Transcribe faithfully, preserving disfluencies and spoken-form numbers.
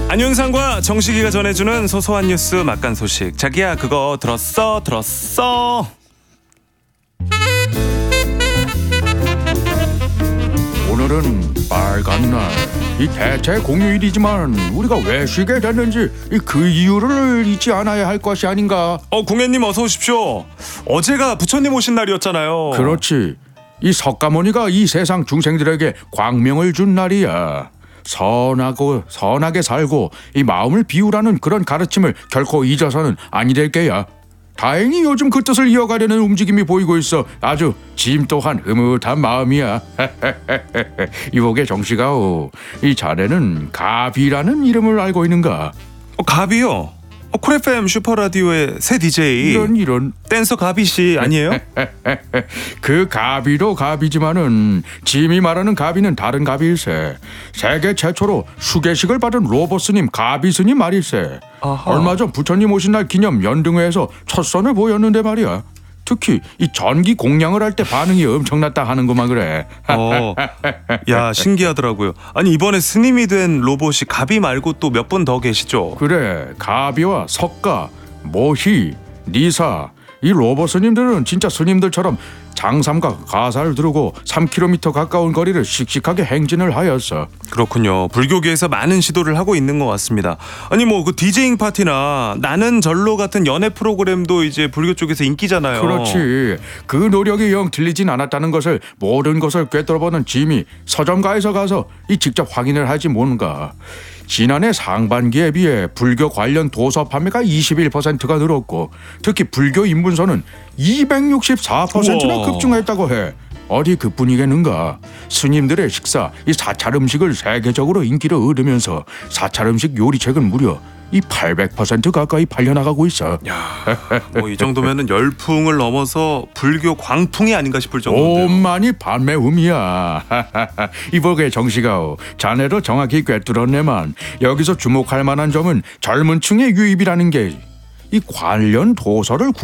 안윤상과 정식이가 전해주는 소소한 뉴스 막간 소식. 자기야 그거 들었어? 들었어? 오늘은 빨간 날, 이 대체 공휴일이지만 우리가 왜 쉬게 됐는지 그 이유를 잊지 않아야 할 것이 아닌가. 어 궁예님 어서 오십시오. 어제가 부처님 오신 날이었잖아요. 그렇지. 이 석가모니가 이 세상 중생들에게 광명을 준 날이야. 선하고 선하게 살고 이 마음을 비우라는 그런 가르침을 결코 잊어서는 아니 될 게야. 다행히 요즘 그 뜻을 이어가려는 움직임이 보이고 있어. 아주 짐 또한 흐뭇한 마음이야. 이보게 정씨가오, 이 자네는 가비라는 이름을 알고 있는가? 어, 가비요? 어, 쿨 에프엠 슈퍼라디오의 새 디제이 이런 이런 댄서 가비씨 아니에요? 그 가비도 가비지만은 짐이 말하는 가비는 다른 가비일세. 세계 최초로 수계식을 받은 로버스님 가비스님 말일세. 아하. 얼마 전 부처님 오신 날 기념 연등회에서 첫 선을 보였는데 말이야. 특히 이 전기 공양을 할 때 반응이 엄청났다 하는구만 그래. 어, 야 신기하더라고요. 아니 이번에 스님이 된 로봇이 가비 말고 또 몇 분 더 계시죠? 그래, 가비와 석가, 모희, 니사, 이 로봇 스님들은 진짜 스님들처럼 장삼과 가사를 두르고 삼 킬로미터 가까운 거리를 씩씩하게 행진을 하였어. 그렇군요. 불교계에서 많은 시도를 하고 있는 것 같습니다. 아니 뭐 그 디제잉 파티나 나는 절로 같은 연애 프로그램도 이제 불교 쪽에서 인기잖아요. 그렇지. 그 노력이 영 들리진 않았다는 것을 모든 것을 꿰뚫어보는 짐이 서점가에서 가서 이 직접 확인을 하지 뭔가. 지난해 상반기에 비해 불교 관련 도서 판매가 이십일 퍼센트가 늘었고 특히 불교 입문서는 이백육십사 퍼센트나 우와. 급증했다고 해. 어디 그뿐이겠는가. 스님들의 식사, 이 사찰 음식을 세계적으로 인기를 얻으면서 사찰 음식 요리책은 무려 이 팔백 퍼센트 가까이 팔려나가고 있어. 야, 뭐 이 정도면은 열풍을 넘어서 불교 광풍이 아닌가 싶을 정도인데요. 오만이 판매음이야. 이보게 정씨가오, 자네도 정확히 꿰뚫었네만 여기서 주목할 만한 점은 젊은 층의 유입이라는 게 이 관련 도서를